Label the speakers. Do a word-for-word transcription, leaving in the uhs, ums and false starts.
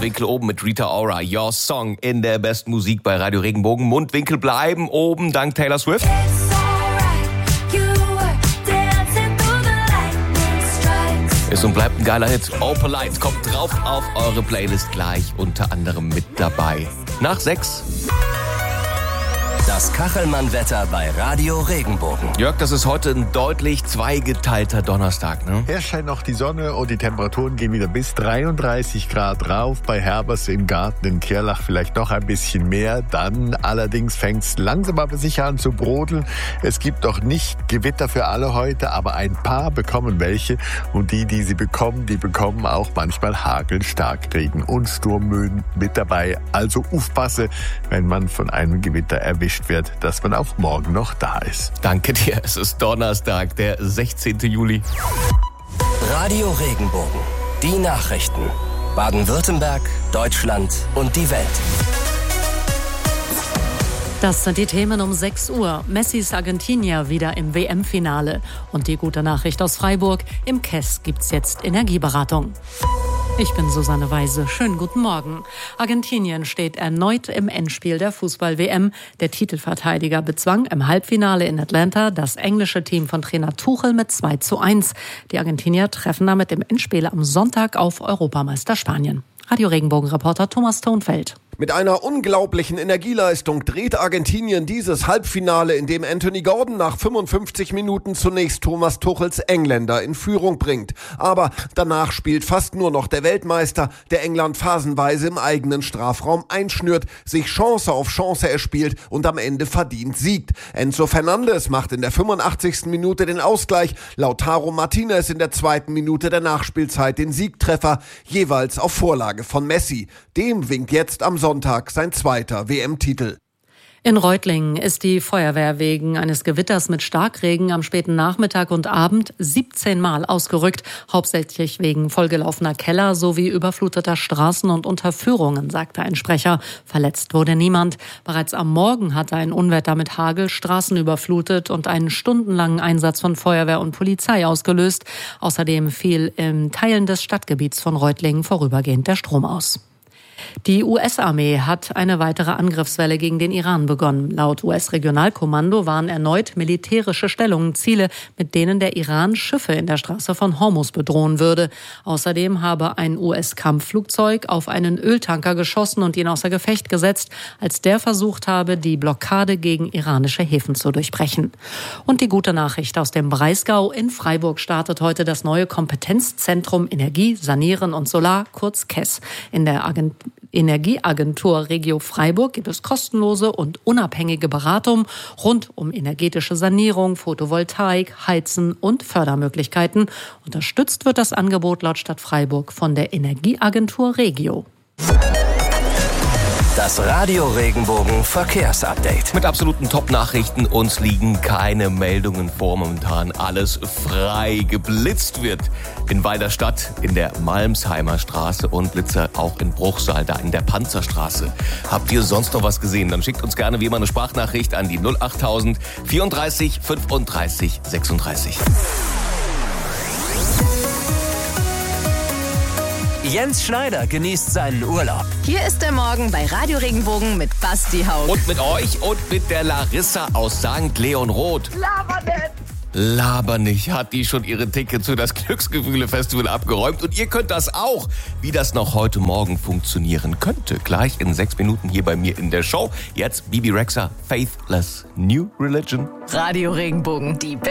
Speaker 1: Mundwinkel oben mit Rita Ora. Your Song in der besten Musik bei Radio Regenbogen. Mundwinkel bleiben oben dank Taylor Swift. Ist und bleibt ein geiler Hit. Open Lights kommt drauf auf eure Playlist gleich unter anderem mit dabei. Nach sechs.
Speaker 2: Das Kachelmann-Wetter bei Radio Regenbogen.
Speaker 1: Jörg, das ist heute ein deutlich zweigeteilter Donnerstag, ne?
Speaker 3: Hier scheint noch die Sonne und die Temperaturen gehen wieder bis dreiunddreißig Grad rauf. Bei Herbers im Garten in Kirlach vielleicht noch ein bisschen mehr. Dann allerdings fängt es langsam aber sicher an zu brodeln. Es gibt doch nicht Gewitter für alle heute, aber ein paar bekommen welche. Und die, die sie bekommen, die bekommen auch manchmal Hagel, Starkregen und Sturmböen mit dabei. Also aufpasse, wenn man von einem Gewitter erwischt wird, dass man auch morgen noch da ist.
Speaker 1: Danke dir. Es ist Donnerstag, der sechzehnten Juli.
Speaker 2: Radio Regenbogen. Die Nachrichten. Baden-Württemberg, Deutschland und die Welt.
Speaker 4: Das sind die Themen um sechs Uhr. Messis Argentinier wieder im W M-Finale. Und die gute Nachricht aus Freiburg. Im K E S gibt's jetzt Energieberatung. Ich bin Susanne Weise. Schönen guten Morgen. Argentinien steht erneut im Endspiel der Fußball-W M. Der Titelverteidiger bezwang im Halbfinale in Atlanta das englische Team von Trainer Tuchel mit zwei zu eins. Die Argentinier treffen damit im Endspiel am Sonntag auf Europameister Spanien. Radio Regenbogen-Reporter Thomas Thonfeld.
Speaker 5: Mit einer unglaublichen Energieleistung dreht Argentinien dieses Halbfinale, in dem Anthony Gordon nach fünfundfünfzig Minuten zunächst Thomas Tuchels Engländer in Führung bringt. Aber danach spielt fast nur noch der Weltmeister, der England phasenweise im eigenen Strafraum einschnürt, sich Chance auf Chance erspielt und am Ende verdient siegt. Enzo Fernandes macht in der fünfundachtzigsten Minute den Ausgleich, Lautaro Martinez in der zweiten Minute der Nachspielzeit den Siegtreffer, jeweils auf Vorlage von Messi. Dem winkt jetzt am Sonntag sein zweiter W M-Titel.
Speaker 4: In Reutlingen ist die Feuerwehr wegen eines Gewitters mit Starkregen am späten Nachmittag und Abend siebzehn Mal ausgerückt, hauptsächlich wegen vollgelaufener Keller sowie überfluteter Straßen und Unterführungen, sagte ein Sprecher. Verletzt wurde niemand. Bereits am Morgen hatte ein Unwetter mit Hagel Straßen überflutet und einen stundenlangen Einsatz von Feuerwehr und Polizei ausgelöst. Außerdem fiel in Teilen des Stadtgebiets von Reutlingen vorübergehend der Strom aus. Die U S-Armee hat eine weitere Angriffswelle gegen den Iran begonnen. Laut U S-Regionalkommando waren erneut militärische Stellungen Ziele, mit denen der Iran Schiffe in der Straße von Hormuz bedrohen würde. Außerdem habe ein U S-Kampfflugzeug auf einen Öltanker geschossen und ihn außer Gefecht gesetzt, als der versucht habe, die Blockade gegen iranische Häfen zu durchbrechen. Und die gute Nachricht aus dem Breisgau: In Freiburg startet heute das neue Kompetenzzentrum Energie, Sanieren und Solar, kurz K E S. In der Agent- Energieagentur Regio Freiburg gibt es kostenlose und unabhängige Beratung rund um energetische Sanierung, Photovoltaik, Heizen und Fördermöglichkeiten. Unterstützt wird das Angebot laut Stadt Freiburg von der Energieagentur Regio.
Speaker 2: Das Radio Regenbogen Verkehrsupdate.
Speaker 1: Mit absoluten Top-Nachrichten. Uns liegen keine Meldungen vor. Momentan alles frei. Geblitzt wird in Weiderstadt, in der Malmsheimer Straße und Blitzer auch in Bruchsal, da in der Panzerstraße. Habt ihr sonst noch was gesehen? Dann schickt uns gerne wie immer eine Sprachnachricht an die null achttausend vierunddreißig fünfunddreißig sechsunddreißig.
Speaker 2: Jens Schneider genießt seinen Urlaub.
Speaker 6: Hier ist der Morgen bei Radio Regenbogen mit Basti Haug.
Speaker 1: Und mit euch und mit der Larissa aus Sankt Leon Roth.
Speaker 7: Laber nicht!
Speaker 1: Laber nicht, hat die schon ihre Tickets für das Glücksgefühle-Festival abgeräumt. Und ihr könnt das auch. Wie das noch heute Morgen funktionieren könnte, gleich in sechs Minuten hier bei mir in der Show. Jetzt Bibi Rexha, Faithless New Religion.
Speaker 6: Radio Regenbogen, die